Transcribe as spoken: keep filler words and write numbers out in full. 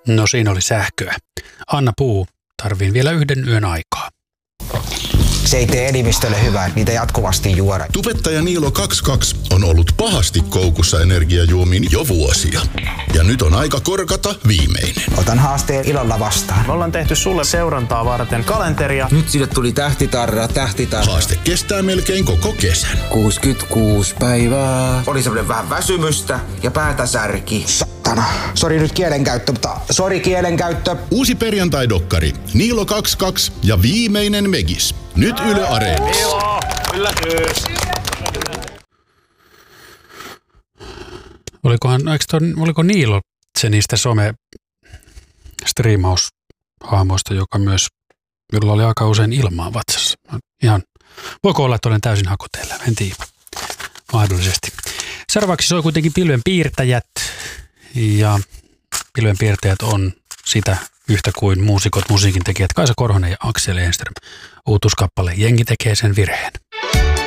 No siinä oli sähköä. Anna Puu, tarviin vielä yhden yön aikaa. Se ei tee elimistölle hyvää, niitä jatkuvasti juoda. Tubettaja Niilo kaksikymmentäkaksi on ollut pahasti koukussa energiajuomiin jo vuosia. Ja nyt on aika korkata viimeinen. Otan haasteen ilolla vastaan. Me ollaan tehty sulle seurantaa varten kalenteria. Nyt sille tuli tähtitarra, tähtitarra. Haaste kestää melkein koko kesän. kuusikymmentäkuusi päivää. Oli semmoinen vähän väsymystä ja päätä särki. Sattana. Sori nyt kielenkäyttö, mutta sori kielenkäyttö. Uusi perjantai-dokkari Niilo kaksikymmentäkaksi ja viimeinen Megis. Nyt Yle Areenassa. Niilo, yllätys. Olikohan, eikö ton, oliko Niilo se niistä some-striimaushahmoista, joka myös, jolla oli aika usein ilmaa vatsassa? Ihan, voiko olla, että olen täysin hakoteilla? En tiedä. Mahdollisesti. Seuraavaksi soi kuitenkin Pilvenpiirtäjät. Ja Pilvenpiirtäjät on sitä yhtä kuin muusikot, musiikintekijät Kaisa Korhonen ja Aksel Enström. Uutuuskappale Jengi tekee sen virheen.